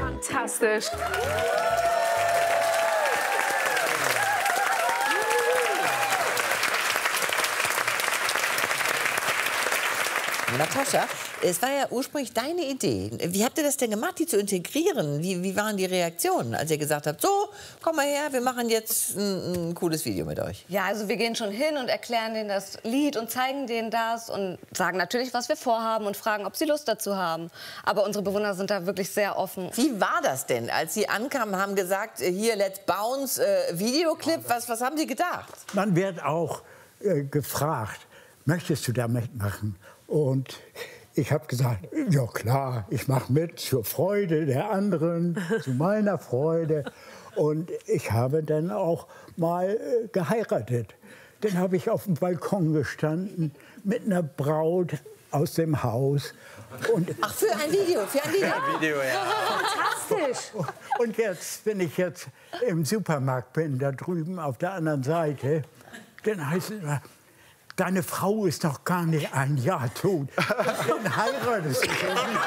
Fantastisch. Natascha, es war ja ursprünglich deine Idee. Wie habt ihr das denn gemacht, die zu integrieren? Wie waren die Reaktionen, als ihr gesagt habt, so, komm mal her, wir machen jetzt ein cooles Video mit euch? Ja, also wir gehen schon hin und erklären denen das Lied und zeigen denen das und sagen natürlich, was wir vorhaben und fragen, ob sie Lust dazu haben. Aber unsere Bewohner sind da wirklich sehr offen. Wie war das denn, als sie ankamen, haben gesagt, hier, let's bounce, Videoclip, was haben sie gedacht? Man wird auch gefragt, möchtest du da mitmachen? Und ich habe gesagt, ja klar, ich mache mit zur Freude der anderen, zu meiner Freude. Und ich habe dann auch mal geheiratet. Dann habe ich auf dem Balkon gestanden mit einer Braut aus dem Haus. Und ach, für ein Video, für ein Video. Ein Video, ja. Fantastisch. Und jetzt, wenn ich jetzt im Supermarkt bin, da drüben auf der anderen Seite, dann heißt es immer, deine Frau ist doch gar nicht ein Jahr tot. Dann heiratest du schon nicht.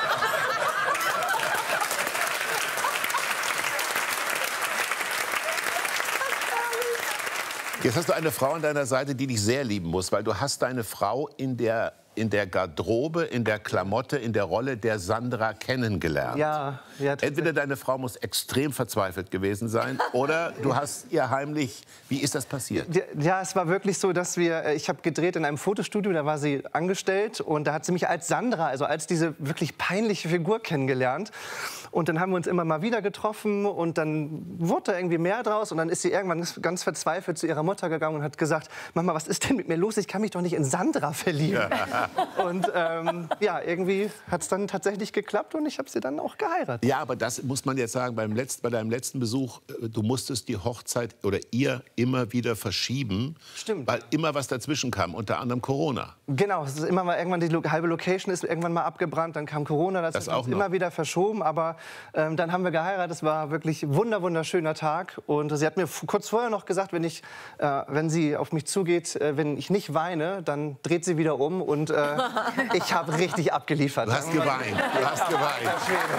Jetzt hast du eine Frau an deiner Seite, die dich sehr lieben muss, weil du hast deine Frau in der Garderobe, in der Klamotte, in der Rolle der Sandra kennengelernt. Ja, ja. Entweder deine Frau muss extrem verzweifelt gewesen sein oder du hast ihr heimlich... Wie ist das passiert? Ja, es war wirklich so, dass ich habe gedreht in einem Fotostudio, da war sie angestellt und da hat sie mich als Sandra, also als diese wirklich peinliche Figur kennengelernt. Und dann haben wir uns immer mal wieder getroffen und dann wurde da irgendwie mehr draus und dann ist sie irgendwann ganz verzweifelt zu ihrer Mutter gegangen und hat gesagt, Mama, was ist denn mit mir los? Ich kann mich doch nicht in Sandra verlieben. Und ja, irgendwie hat es dann tatsächlich geklappt und ich habe sie dann auch geheiratet. Ja, aber das muss man jetzt sagen, bei deinem letzten Besuch, du musstest die Hochzeit oder ihr immer wieder verschieben. Stimmt. Weil immer was dazwischen kam, unter anderem Corona. Genau, es ist immer mal irgendwann die halbe Location ist irgendwann mal abgebrannt, dann kam Corona, das hat uns immer wieder verschoben, aber dann haben wir geheiratet, es war wirklich ein wunderschöner Tag und sie hat mir kurz vorher noch gesagt, wenn sie auf mich zugeht, wenn ich nicht weine, dann dreht sie wieder um und ich habe richtig abgeliefert. Du hast geweint, du hast geweint.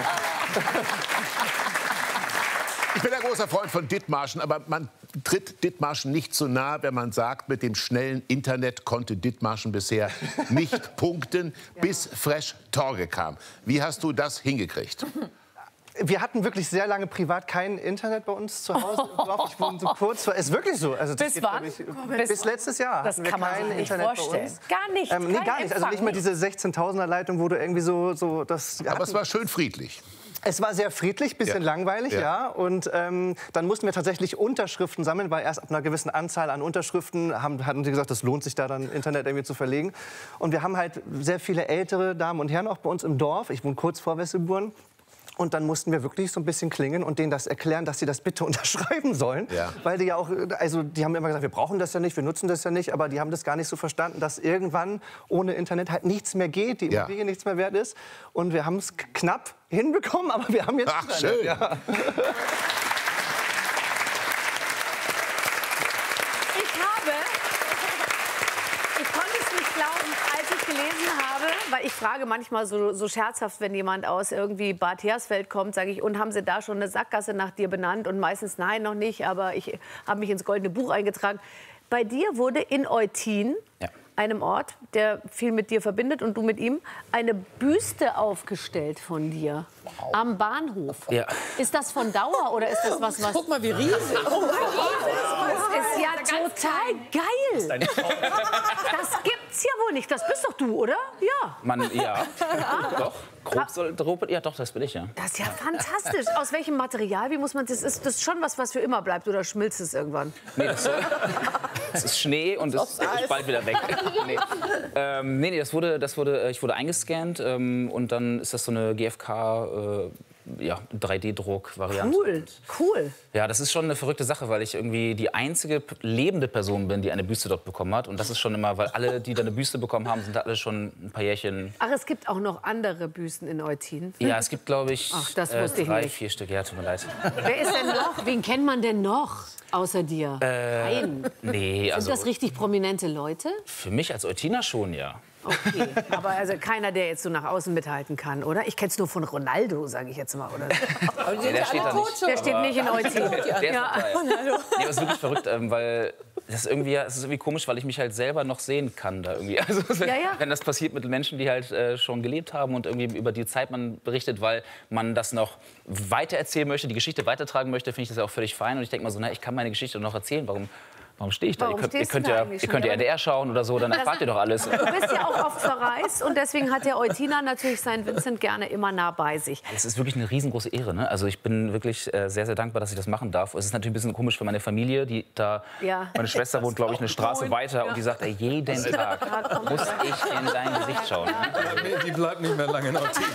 Ich bin ein großer Freund von Dithmarschen, aber man tritt Dithmarschen nicht so nah, wenn man sagt, mit dem schnellen Internet konnte Dithmarschen bisher nicht punkten, bis Fresh Torge kam. Wie hast du das hingekriegt? Wir hatten wirklich sehr lange privat kein Internet bei uns zu Hause im Dorf. Ich wohne so kurz vor. Ist wirklich so. Also das Bis wann? Bis letztes Jahr. Das kann man sich nicht Internet vorstellen. bei uns. Gar nicht. Nee, gar nicht. Also nicht mal diese 16.000er Leitung, wo du irgendwie so das. Aber es war schön friedlich. Es war sehr friedlich, bisschen langweilig, ja. Und dann mussten wir tatsächlich Unterschriften sammeln, weil erst ab einer gewissen Anzahl an Unterschriften hatten sie gesagt, das lohnt sich da dann Internet irgendwie zu verlegen. Und wir haben halt sehr viele ältere Damen und Herren auch bei uns im Dorf. Ich wohne kurz vor Wesselburn. Und dann mussten wir wirklich so ein bisschen klingeln und denen das erklären, dass sie das bitte unterschreiben sollen. Ja. Weil die ja auch, also die haben immer gesagt, wir brauchen das ja nicht, wir nutzen das ja nicht. Aber die haben das gar nicht so verstanden, dass irgendwann ohne Internet halt nichts mehr geht, die Immobilie nichts mehr wert ist. Und wir haben es knapp hinbekommen, aber wir haben jetzt Internet. Schön. Ja. Weil ich frage manchmal so scherzhaft, wenn jemand aus irgendwie Bad Hersfeld kommt, sage ich, und haben Sie da schon eine Sackgasse nach dir benannt? Und meistens, nein, noch nicht, aber ich habe mich ins Goldene Buch eingetragen. Bei dir wurde in Eutin, einem Ort, der viel mit dir verbindet und du mit ihm, eine Büste aufgestellt von dir am Bahnhof. Ja. Ist das von Dauer oder ist das was? Guck mal, wie riesig. Oh, das ist ja total geil. Das gibt's ja wohl nicht. Das bist doch du, oder? Ja. Ja, doch. Grob, ja, doch, das bin ich, ja. Das ist ja fantastisch. Aus welchem Material? Wie muss man das? Ist das schon was für immer bleibt oder schmilzt es irgendwann? Nee, das ist Schnee und es ist bald wieder weg. Nee, ich wurde eingescannt und dann ist das so eine GFK 3D-Druck-Variante. Cool. Ja, das ist schon eine verrückte Sache, weil ich irgendwie die einzige lebende Person bin, die eine Büste dort bekommen hat. Und das ist schon immer, weil alle, die da eine Büste bekommen haben, sind da alle schon ein paar Jährchen. Ach, es gibt auch noch andere Büsten in Eutin? Ja, es gibt, glaube ich, 3, 4 Stück. Ja, tut mir leid. Wer ist denn noch? Wen kennt man denn noch außer dir? Keinen. Nee, also sind das richtig prominente Leute? Für mich als Eutiner schon, ja. Okay, aber also keiner, der jetzt so nach außen mithalten kann, oder? Ich kenne es nur von Ronaldo, sage ich jetzt mal. Oder so. Aber die sind der steht alle da tot nicht. schon. Der steht nicht in Eutin. Der ist Ja. dabei. Nee, aber es ist wirklich verrückt, weil das ist irgendwie komisch, weil ich mich halt selber noch sehen kann da irgendwie. Also wenn das passiert mit Menschen, die halt schon gelebt haben und irgendwie über die Zeit man berichtet, weil man das noch weitererzählen möchte, die Geschichte weitertragen möchte, finde ich das ja auch völlig fein. Und ich denke mal so, ich kann meine Geschichte noch erzählen. Warum stehe ich da? Warum Ihr stehst könnt du da ja eigentlich ihr könnt schon? ja NDR schauen oder so, dann erfahrt ihr doch alles. Du bist ja auch oft verreist und deswegen hat der Eutiner natürlich seinen Vincent gerne immer nah bei sich. Es ist wirklich eine riesengroße Ehre. Ne? Also ich bin wirklich sehr, sehr dankbar, dass ich das machen darf. Es ist natürlich ein bisschen komisch für meine Familie, die da, meine Schwester wohnt, glaube ich, eine Straße weiter und die sagt, jeden Tag muss ich in dein Gesicht schauen. Ne? Nee, die bleibt nicht mehr lange in Eutin.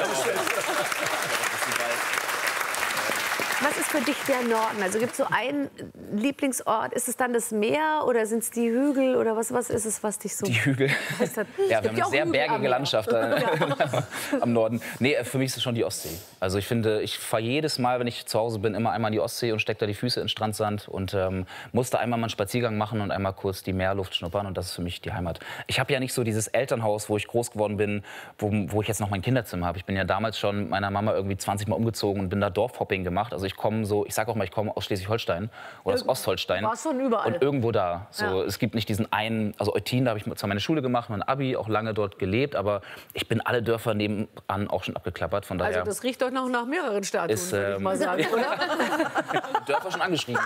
Was ist für dich der Norden? Also gibt es so einen Lieblingsort? Ist es dann das Meer oder sind es die Hügel oder was ist es, was dich so... Die Hügel. Ja, wir haben eine sehr bergige Landschaft am Norden. Nee, für mich ist es schon die Ostsee. Also ich finde, ich fahre jedes Mal, wenn ich zu Hause bin, immer einmal in die Ostsee und stecke da die Füße in Strandsand und musste einmal mal einen Spaziergang machen und einmal kurz die Meerluft schnuppern und das ist für mich die Heimat. Ich habe ja nicht so dieses Elternhaus, wo ich groß geworden bin, wo ich jetzt noch mein Kinderzimmer habe. Ich bin ja damals schon mit meiner Mama irgendwie 20 Mal umgezogen und bin da Dorfhopping gemacht. Also ich sage auch mal, ich komme aus Schleswig-Holstein oder aus Ostholstein. Warst schon überall. Und irgendwo da. So, es gibt nicht diesen einen, also Eutin, da habe ich zwar meine Schule gemacht, mein Abi, auch lange dort gelebt, aber ich bin alle Dörfer nebenan auch schon abgeklappert. Von daher Also das riecht doch noch nach mehreren Statuen, würde ich mal sagen, oder? Dörfer schon angeschrieben.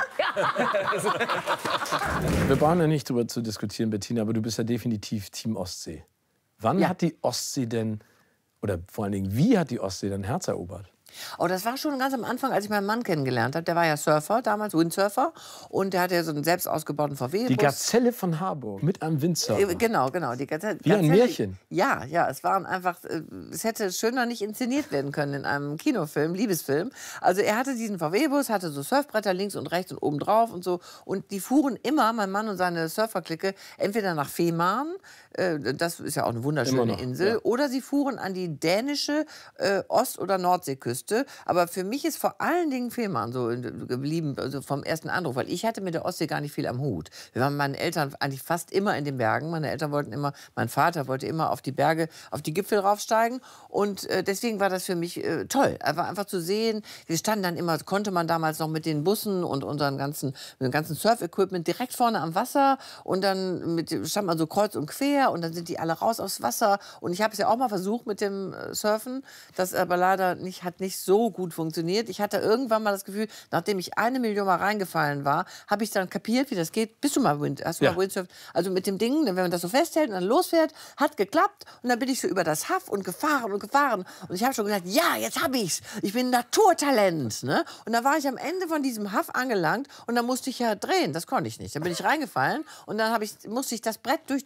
Wir brauchen ja nicht darüber zu diskutieren, Bettina, aber du bist ja definitiv Team Ostsee. Wann hat die Ostsee denn, oder vor allen Dingen, wie hat die Ostsee dein Herz erobert? Oh, das war schon ganz am Anfang, als ich meinen Mann kennengelernt habe. Der war ja Surfer damals, Windsurfer. Und der hatte ja so einen selbst ausgebauten VW-Bus. Die Gazelle von Harburg mit einem Windsurfer. Genau. Die Gazelle. Wie ein Märchen. Ja, es waren einfach, es hätte schöner nicht inszeniert werden können in einem Kinofilm, Liebesfilm. Also er hatte diesen VW-Bus, hatte so Surfbretter links und rechts und oben drauf und so. Und die fuhren immer, mein Mann und seine Surferklicke, entweder nach Fehmarn, das ist ja auch eine wunderschöne Insel, oder sie fuhren an die dänische Ost- oder Nordseeküste. Aber für mich ist vor allen Dingen Fehmarn so geblieben, also vom ersten Eindruck, weil ich hatte mit der Ostsee gar nicht viel am Hut. Wir waren mit meinen Eltern eigentlich fast immer in den Bergen. Meine Eltern wollten immer, mein Vater wollte immer auf die Berge, auf die Gipfel raufsteigen. Und deswegen war das für mich toll, einfach zu sehen. Wir standen dann immer, konnte man damals noch mit den Bussen und unseren ganzen Surf-Equipment direkt vorne am Wasser. Und dann stand man so kreuz und quer und dann sind die alle raus aufs Wasser. Und ich habe es ja auch mal versucht mit dem Surfen, das aber leider hat nicht so gut funktioniert. Ich hatte irgendwann mal das Gefühl, nachdem ich 1 Million Mal reingefallen war, habe ich dann kapiert, wie das geht. Hast du mal Windsurf? Also mit dem Ding, wenn man das so festhält und dann losfährt, hat geklappt. Und dann bin ich so über das Haff und gefahren. Und ich habe schon gesagt, ja, jetzt habe ich's. Ich bin ein Naturtalent. Ne? Und da war ich am Ende von diesem Haff angelangt und dann musste ich ja drehen. Das konnte ich nicht. Dann bin ich reingefallen und dann musste ich das Brett durch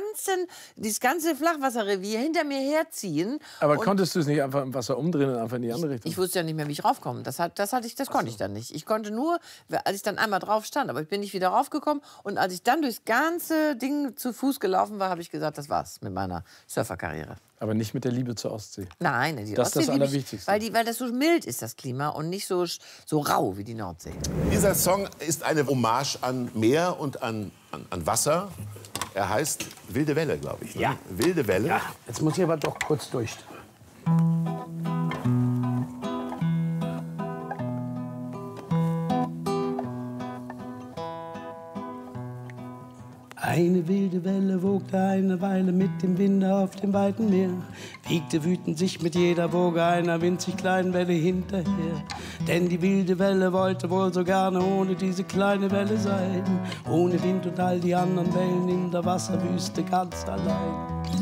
dieses ganze Flachwasserrevier hinter mir herziehen. Aber konntest du es nicht einfach im Wasser umdrehen und einfach in die andere Richtung? Ich wusste ja nicht mehr, wie ich raufkomme. Das konnte ich dann nicht. Ich konnte nur, als ich dann einmal drauf stand. Aber ich bin nicht wieder raufgekommen. Und als ich dann durchs ganze Ding zu Fuß gelaufen war, habe ich gesagt, das war's mit meiner Surferkarriere. Aber nicht mit der Liebe zur Ostsee. Nein, die das Ostsee ist das Allerwichtigste. Weil das so mild ist, das Klima, und nicht so rau wie die Nordsee. Dieser Song ist eine Hommage an Meer und an Wasser. Er heißt Wilde Welle, glaube ich. Ne? Ja. Wilde Welle. Ja, jetzt muss ich aber doch kurz durch. Eine wilde Welle wogte eine Weile mit dem Winde auf dem weiten Meer, wiegte wütend sich mit jeder Woge einer winzig kleinen Welle hinterher. Denn die wilde Welle wollte wohl so gerne ohne diese kleine Welle sein, ohne Wind und all die anderen Wellen in der Wasserwüste ganz allein.